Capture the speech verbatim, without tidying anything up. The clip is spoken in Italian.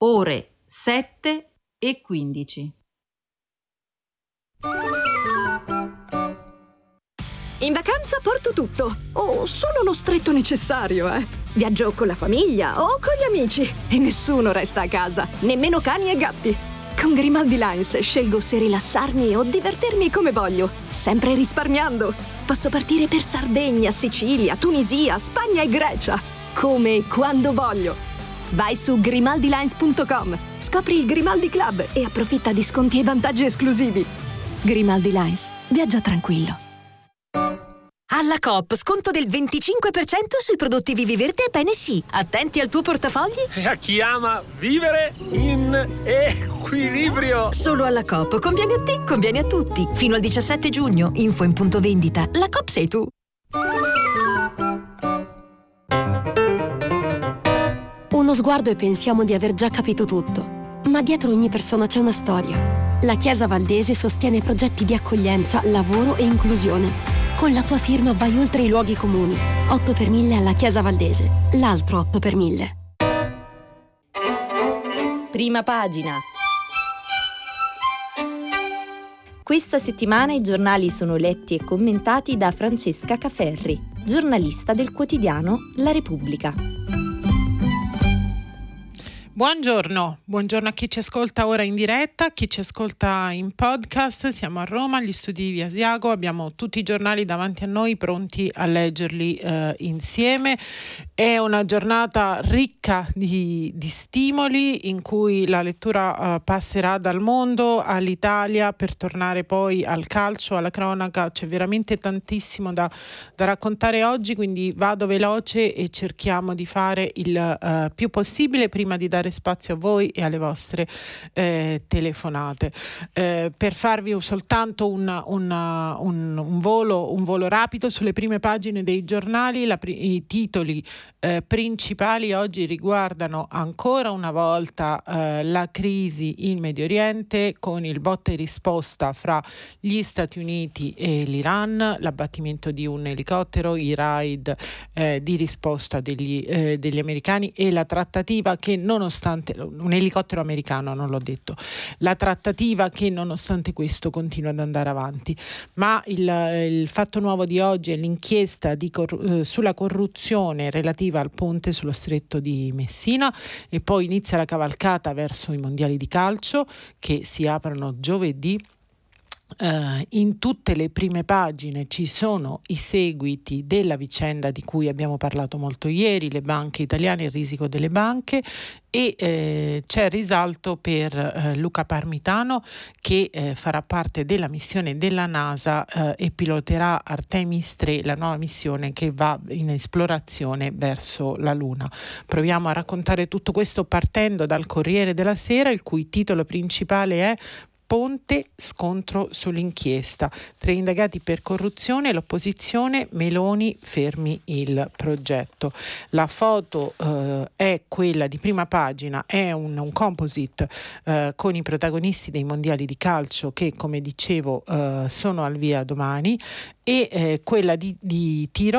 ore sette e quindici. In vacanza porto tutto, o solo lo stretto necessario, eh. Viaggio con la famiglia o con gli amici e nessuno resta a casa, nemmeno cani e gatti. Con Grimaldi Lines scelgo se rilassarmi o divertirmi come voglio, sempre risparmiando. Posso partire per Sardegna, Sicilia, Tunisia, Spagna e Grecia, come e quando voglio. Vai su grimaldi lines punto com, scopri il Grimaldi Club e approfitta di sconti e vantaggi esclusivi. Grimaldi Lines, viaggia tranquillo. Alla Coop, sconto del venticinque per cento sui prodotti Viviverde e P N C. Attenti al tuo portafogli. E a chi ama vivere in equilibrio. Solo alla Coop. Conviene a te, conviene a tutti. Fino al diciassette giugno. Info in punto vendita. La Coop sei tu. Uno sguardo e pensiamo di aver già capito tutto. Ma dietro ogni persona c'è una storia. La Chiesa Valdese sostiene progetti di accoglienza, lavoro e inclusione. Con la tua firma vai oltre i luoghi comuni. otto per mille alla Chiesa Valdese. L'altro otto per mille. Prima pagina. Questa settimana i giornali sono letti e commentati da Francesca Caferri, giornalista del quotidiano La Repubblica. Buongiorno, buongiorno a chi ci ascolta ora in diretta, a chi ci ascolta in podcast. Siamo a Roma, agli studi di Via Asiago, abbiamo tutti i giornali davanti a noi pronti a leggerli eh, insieme. È una giornata ricca di, di stimoli in cui la lettura eh, passerà dal mondo all'Italia per tornare poi al calcio, alla cronaca. C'è veramente tantissimo da, da raccontare oggi, quindi vado veloce e cerchiamo di fare il eh, più possibile prima di dare spazio a voi e alle vostre eh, telefonate. Eh, per farvi soltanto una, una, un, un, volo, un volo rapido sulle prime pagine dei giornali, la, i titoli eh, principali oggi riguardano ancora una volta eh, la crisi in Medio Oriente, con il botta e risposta fra gli Stati Uniti e l'Iran, l'abbattimento di un elicottero, i raid eh, di risposta degli, eh, degli americani e la trattativa che nonostante un elicottero americano, non l'ho detto, la trattativa che nonostante questo continua ad andare avanti. Ma il, il fatto nuovo di oggi è l'inchiesta di cor- sulla corruzione relativa al ponte sullo stretto di Messina, e poi inizia la cavalcata verso i mondiali di calcio che si aprono giovedì. Uh, in tutte le prime pagine ci sono i seguiti della vicenda di cui abbiamo parlato molto ieri, le banche italiane, il risico delle banche, e eh, c'è risalto per eh, Luca Parmitano che eh, farà parte della missione della NASA eh, e piloterà Artemis tre, la nuova missione che va in esplorazione verso la Luna. Proviamo a raccontare tutto questo partendo dal Corriere della Sera, il cui titolo principale è Ponte, scontro sull'inchiesta. Tre indagati per corruzione, l'opposizione, Meloni fermi il progetto. La foto eh, è quella di prima pagina, è un, un composite eh, con i protagonisti dei mondiali di calcio che, come dicevo, eh, sono al via domani, e eh, quella di, di tiro